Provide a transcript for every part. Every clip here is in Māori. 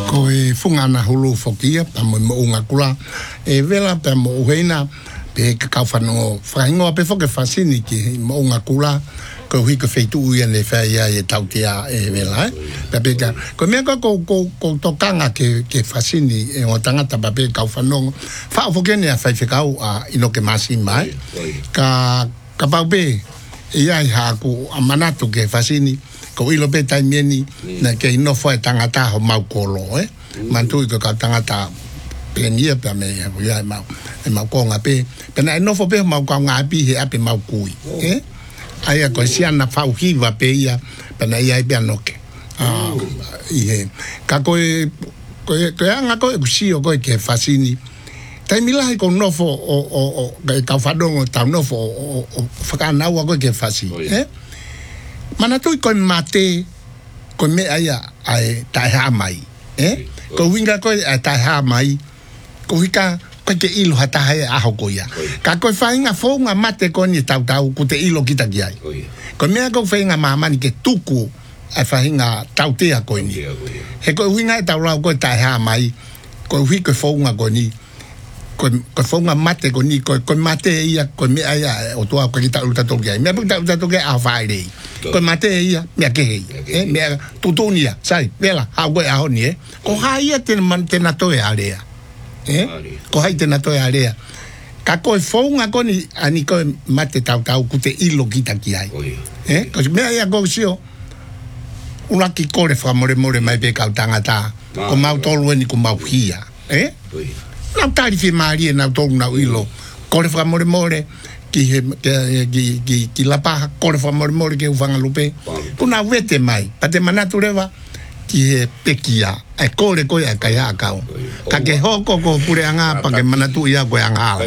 ko e funga na hulu fokia pa mo unga kula e vela pa mo uheina pe ka whanongo whaingoa pe whoke whasini ki mo unga kula ko hui ko feitu uia ne whaia e tautia e vela pe peka ko mea ko tokanga ke whasini e o tangata pa pe ka whanongo whao whokene a whaifekau a ino ke masi mai ka pau pe ia i haku a manatu ke whasini ko ilo pe taimieni na ke ino whae tangata ho mau kolo mantui ko ka tangata penia pe me ia e mau konga pe pena ino fo pe mau konga api he api mau kui aia ko siana fau hiva pe ia pena ia pe anoke ie ka ko anga ko usio ko ke fasini taimila ko nofo o ka fadongo ta nofo o fakana wa ko ke fasi mana tu ko mate ko me aya ai tai ha mai ko winga ko tai ha mai ko hika ko ke ilo hata hai a ko ya ka ko fainga fonga mate ko ni tau ku te ilo kita gi ai ko me ko fainga mama ni ke tuku a fainga tau te ko ni he ko winga tau la ko tai ha mai ko wi ko fonga ko ni ko fonga mate ko ni ko mate ia ko me aya o to ko kita luta to gi me ta to ge a faile ko mate ia me ke me tutonia sai vela ha go a honi ko haia te mantena to e area ko hai te na to e area ka ko fonga ko ni ani ko mate tau ku te ilo kita ki ai ko me ia go sio una ki kore fra more mai pe ka tangata ko mau tolu ni ko mau hia na tari fi mari na to na ilo kore fra more ki la paja kore fra more ke ufanga lupe kuna vete mai pate manatu reva ki pekia e kore ko ya kaya akao ka ke hoko ko pure anga pa ke manatu ya ko anga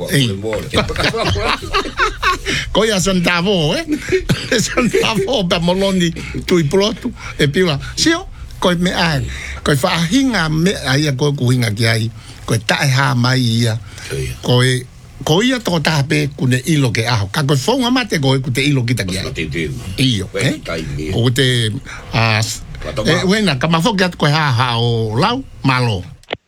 ko ya son tavo son tavo pa moloni tu i plotu e pila sio ko me ai ko fa hinga me ai ko hinga ki ai ko tai ha mai ia ko ia to tape kune ilo ke aho ka ko fonga mate ko te ilo kita ki io o te wena ka mafoka ko ha o lau malo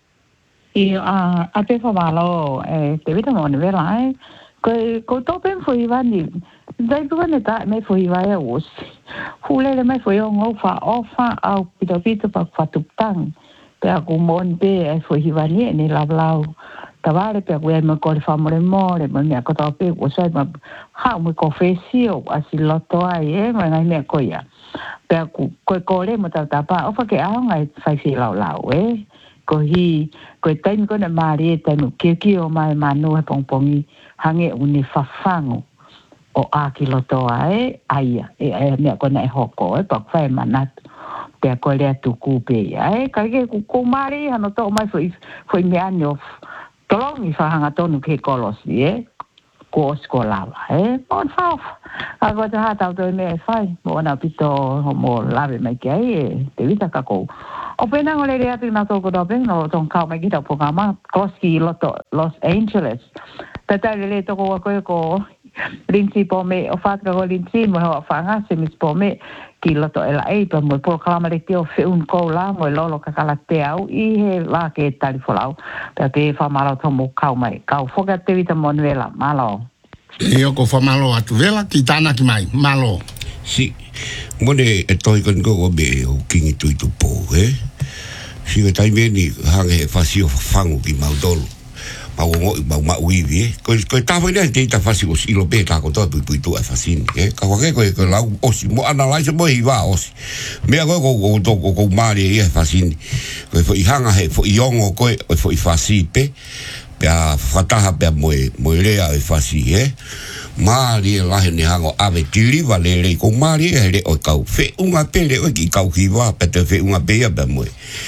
a te fa malo te vita mo ne vera ko to pen foi vani dai tu ne ta me foi vai os hule me foi on fa ofa au pito pa fatuptang pe aku mon pe foi vani ni lau tavale pe we me ko fa more me ko to pe o sai ma ha mo ko fesio asiloto ai ma ngai me ko ya pe ko le mo ta pa o fa ke a ngai fa si lau ko hi ko tai ko na mari tai no ki o mai manu e pongpongi hange uni fa fango o a kiloto ai me ko na hoko pa fa manat pe ko le tu ku pe ai ka ke ku mari ano to mai foi me anyo tolong i whahanga tonu ke kolosi, ko skolava, on whao. Ako te hata tau me whai, mo ana pito mo lawe mai ki ai, te vita kako. O pena ngole rea tina toko dope, no tong kau mai kita pokama, koski loto Los Angeles. Tata le toko wako ko linsi po me, o whatra ko linsi, mo hao whanga, se mis po me, ki loto ela pa mo proklama le teo feun ko la mo lolo kakala te au I he la ke tali folau pe ke fa malo tomo kau mai kau foka te vita monvela malo ko fa malo atu vela ki tana ki mai malo si mone e toi kon go be o kingi tu po si e tai meni hange fasio fangu ki maudolo pa o uivi ko ta foi nei te ta fasi o silo be ta ko to pu tu fasin ka wa ko la o si mo analyze mo I va o si me ko mari e fasin ko foi hanga he foi yongo ko foi fasi pe a fataha pe mo rea e fasi mari la ni hango ave tiri vale le ko mari e le o kau fe unga pele o ki kau ki va pe te fe unga pe pe mo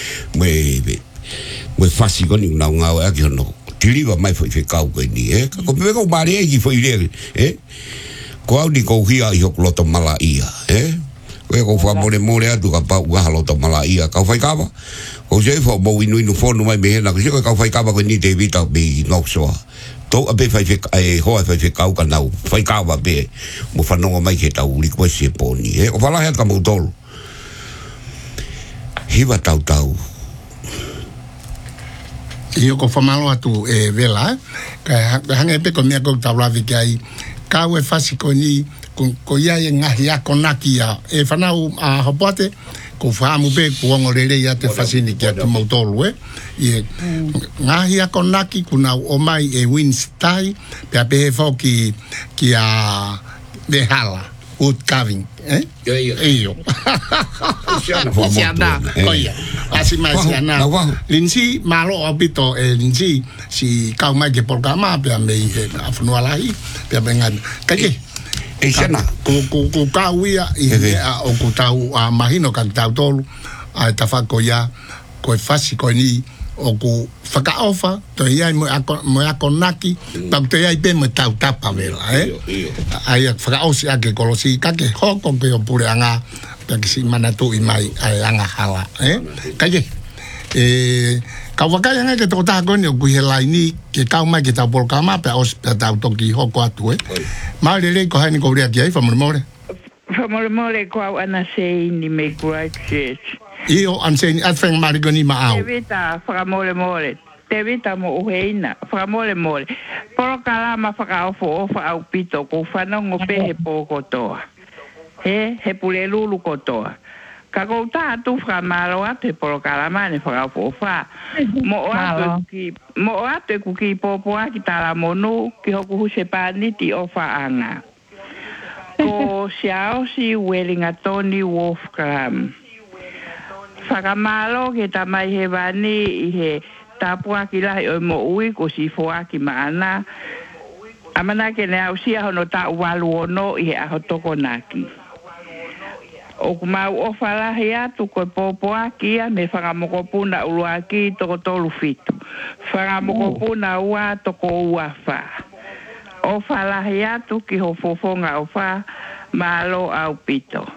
fasi ko ni na nga ki no tiriva mai foi kau ko ni ko me ko mari ki foi le ko au ni ko hia I hok loto mala ia ko fa more atu ka pa wa loto mala ia ka fai kava o je fo mo inu fo no mai me na ko ka fai kava ko ni te vita be no so to a be fai ho fai kau ka na fai kava be mo fa no mai ke tau li ko se poni o fa la ka mo tol hiva tau Io ko famalo atu vela ka hanga pe ko mia ko tabla vikai ka we fasi ko ni ko ia ngahi a konaki a fanau a hopote ko famu be ko ngorele ya te fasi ni ki atu motolu ngahi a konaki kuna o mai winstai pe pe foki ki a behala wood carving iyo siana koia asi mai siana linsi malo obito linsi si kau mai ke programa pe me afno alai pe bengan kake siana ku kau ia o ku tau a mahino kan tau tolu a tafako ya ko fasi ko ni o ku whakaofa to ia mo akonaki pam te ia pe mo tau tapa vela ai whakaosi ake kolosi kake hoko ke o pure anga pe si manatu i mai ai anga hala kake ka wakaya nga ke tota koni o ku helai ni ke kau mai ke tau polkama pe os pe tau toki hoko atu ma le ko hani ko ria ki ai famore ko ana sei ni me gracious io anseni atfeng marigoni maau Tevita framole Tevita mo uheina framole Poro kalama fakaofo au pito ko fanongo pe he pokotoa he pule lulu kotoa kako ta tu framalo ate poro kalama ni fakaofo fa mo ate ku ki popo aki tala monu ki hoku sepani ti ofa anga ko siao si Wellington Wolfgram Whakamalo ke tamai he wani i he tapua ki lahi o mo ui ko si foa ki maana. Amana ke ne au sia hono ta uwalu ono i he aho toko naki. O kumau o whalahi atu koe popoa kia me whakamokopuna ulua ki toko tolu fitu. Whakamokopuna ua toko ua wha. O whalahi atu ki ho fofonga o wha malo au pito.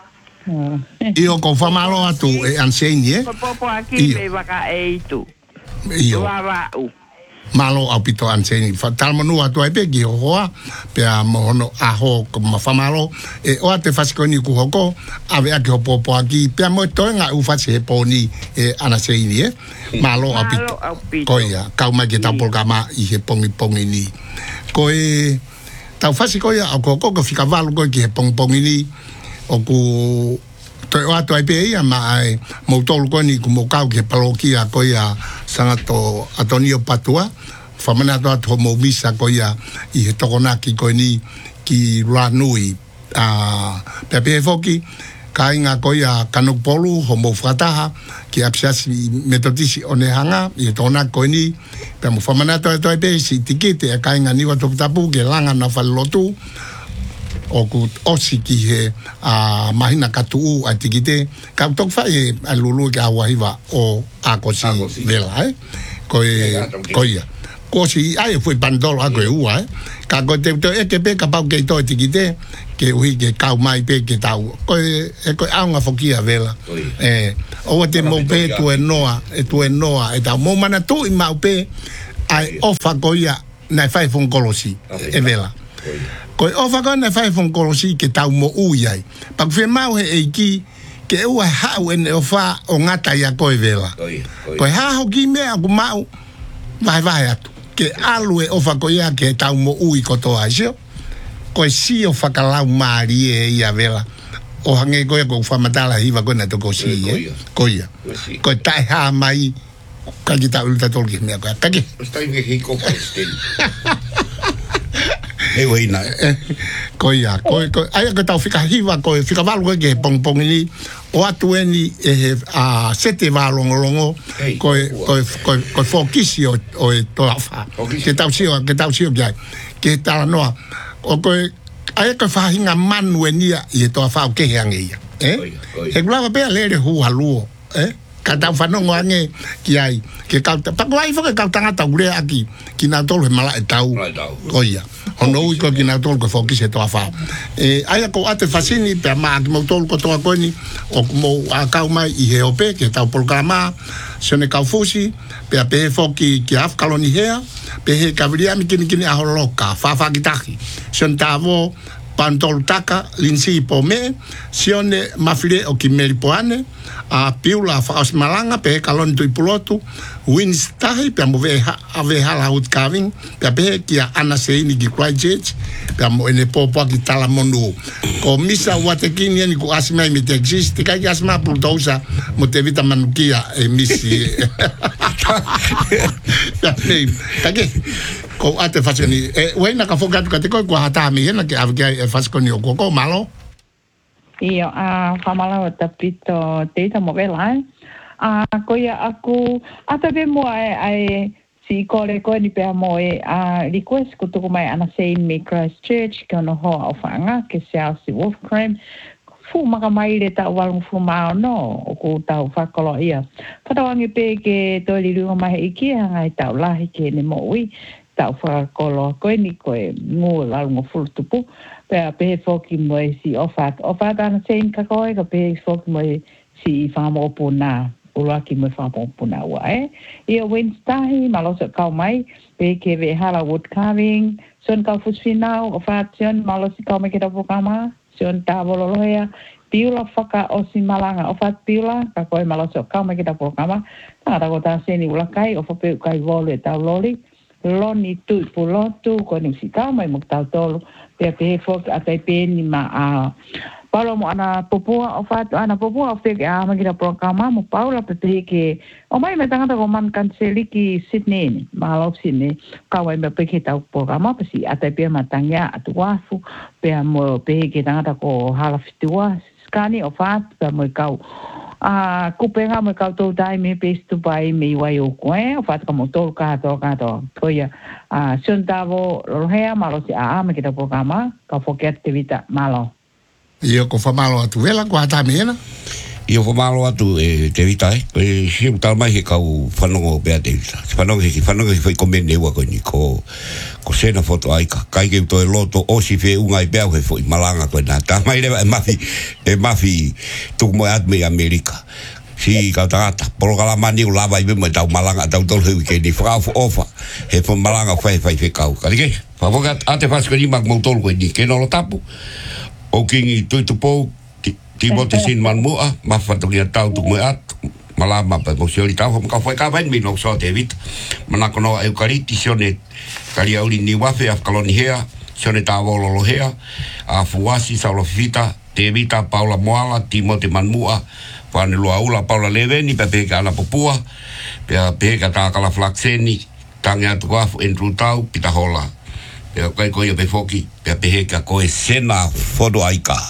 Io ko famalo atu anseni Popo aki me waka tu. Io malo au pito anseni tal manu atu ai pegi hoa pe mono aho ko famalo o ate fasikoni ku hoko ave aki popo aki pe mo toenga u fasi poni anaseni malo au pito koia kau mai ke tapol kama i he pongi ni ko tau fasikoia o ko fika valu ko ki he pongi ni o ku to atu ai pe ia mai mo tolu ko ni ku mo kau ke parokia ko ia sangato Antonio Patua famana to atu mo visa ko ia i he tokonaki ko ni ki ranui pe foki kainga ko ia kanopolu homo fataha ki apsiasi metodisi onehanga i tona ko ni pe mo famana to ai pe si tikite kainga ni wa tapu ke langa na falotu o ku osi ki he mahina katu a tikite ka tok fa e alulu ka waiva o a kosi vela ko ia ko si ai foi bandolo a ko ua ka ko te ke pe ka pa ke to tikite ke ui ke ka mai pe ke tau ko a nga fokia vela o te mo pe tu enoa e ta mo mana tu i mau pe ai ofa ko ia na fai fon kolosi e vela ko ofa ko na fai fon kolosi ke tau mo ui ai pa fe mau he ki ke ua ha en ofa o ngata ya ko vela ko ha ho ki me aku mau vai atu ke alue ofa ko ia ke tau mo ui ko to ajo ko si ofa kala mari e ia vela o hange ko fa matala hiva ko na to ko si ko ia ko tai ha mai ka kita ulta tolki me ka ki stai vi hiko pastel Eweina. Koia, ai que tau fica hiva ko fica valu ke pong ni o atu eni a sete valongo ko fokisi o to afa. Que tau sio que tau no o ko ai que fa hinga manu enia e to afa o ke hangia. E glava pe ale hu halu Kata whanongo ange ki ai. Ke kauta. Pako ai whaka kauta ngata ure aki. Ki nā tolu he mala e tau. Koia. Hono ui ko ki nā tolu ko whokise toa whao. Ai ako ate whasini pe maa ki mau tolu ko toa koini. O kumou a kau mai i he ope. Ke tau polkama. Sone kau fusi. Pe a pe he whoki ki afkaloni hea. Pe he kawiriami kini aholoka. Whawha ki tahi. Sone tāwo pantol taka linsi po me sione mafile o kimeli poane a piula faos malanga pe kalon tui pulotu wins tahi pe mo ve hala ut kaving pe kia ana seini ki Christchurch pe mo ene popo ki tala monu ko misa watekini ni ku asma mi te exist ka ki asma puldosa mo te vita manukia e misi Kage ko ate fasoni wena ka foka tu kateko ko hata mi na ke avge fasoni o ko malo Io famala tapito teita mo vela ko ya aku ata be mo ai si kole ko ni pe mo request ko to mai ana sei me Christchurch ko no ho ofanga ke sia si wolf crime fu maka mai le ta walung fu ma no o ko tau fa kolo ia patawangi pe ke to li lu mai iki ngai tau la ke ne mo wi tau fa kolo ko ni ko ngo la ngo fu tupu pe foki mo si ofat ana sein ka ko pe foki mo si fa mo puna ula ki mo fa mo puna wa ia Wednesday malo so ka mai pe ke ve hala wood carving son ka fu finau ofat son malo si ka me ke ta programa Sion tavolo loya piula faka o si malanga o fat piula ka koe maloso ka me kita programa ta ko ta seni ula kai o fa pe kai vole ta loli loni tu pulotu ko ni si ka mai mo ta tolo pe fok atai pe ni ma a Paulo mo ana popua o fat ana popua o fe a me kita programa mo Paula pe ke o mai me tanga ko man kanseli ki Sydney malo Sydney ka wai me pe kita programa pe si atai pe matanga atuafu pe mo pe ke tanga ko hala fitua skani o fat pe mo kau kupenga mo kau to dai me pe stu bai me wai o ko o fat ka mo to ka to ko ya suntavo rohea malo si a me kita programa ka foket activita malo Io ko fa malo atu vela ko hata mena Io fa malo atu te vita si tal mai ke kau fanongo pe te vita fanongo foi komene wa ko ni ko sena foto ai kai ke to loto o si fe unga i pe ke foi malanga ko na ta mai le mafi tu mo at me America si ka tata por kala mani lava i me tau malanga tau tol ke ni fra ofa he fo malanga fe kau ka ke fa vogat ate fas ko ni mag mo tol ko ni ke no lo tapu o kingi tuitupo Timothy sin manmua mafatolia tau tu moat malama pa mo sioli tau ka foi ka ben mi no so David manakono eukariti sione kali auli ni wafe af koloni hea sione tavo lo hea a fuasi sa lo fita David Paula Moala Timothy manmua pa ne lo aula Paula Leveni pa pe ka la popua pe ka ta kala flaxeni tanga tu af en rutau pita hola kai ko pe foki pe ka ko sena fodo aika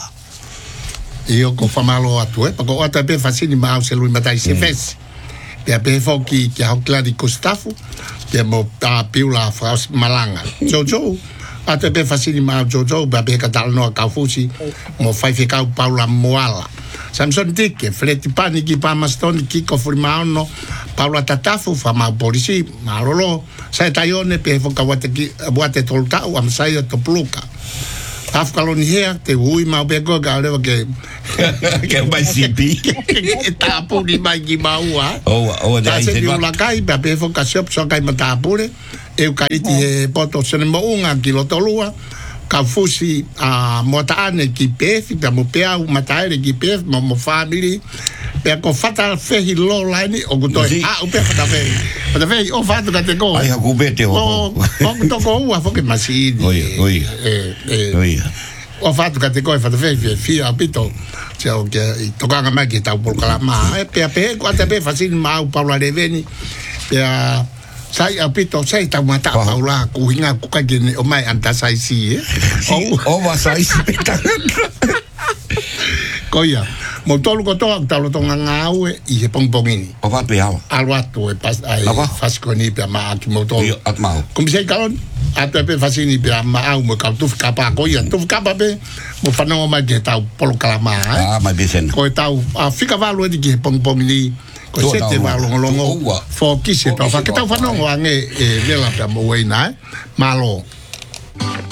Io ko fa malo atu pa ko ata pe fasini ma se lui matai se fes pe foki ki au klari ko stafu pe mo ta piula fras malanga jojo ata pe fasini ma jojo ba pe ka tal no ka fusi mo fai fe ka Paula Moala Samson Tike fleti paniki pa mastoni ki ko formano Paula Tatafu fa ma polisi ma lolo sai taione pe foka wate tolta o am sai to pluka af kaloni hea te hui ma pe ko ka le ke mai sipi ta puni mai ki maua o dai se la kai pe foka shop so kai mata pure e kariti e poto se mo unga ki lo tolua ka fusi a motaane ki pef pe mo pe au mataere ki pef mo family pe ko fatal fehi lo line o go o pe fata fe o fata ka te go ai ku bete o to go a fo ke masini oi o fata ka te go fata fe fia pito chao ke to ka ma ki ta por kala ma pe ko te pe fasin ma u Paula Leveni pe sai apito sai ta mata Paula ku hinga ku ka gene o mai anta sai si o va sai si koia mo tolu ko to ta lo tonga ngawe i he pongpongini o va pe ala alwato e pas ai fasconi pe ma ki mo tolu atmao come sei kalon ate pe fasini pe ma au mo ka tu ka pa koia tu ka pa pe mo fa no ma ke ta polo kalama ma besen ko ta fika valo di ke pongpongini ko sete valo longo fo ki se pa fa ke ta fa no ange e vela pe mo wei na malo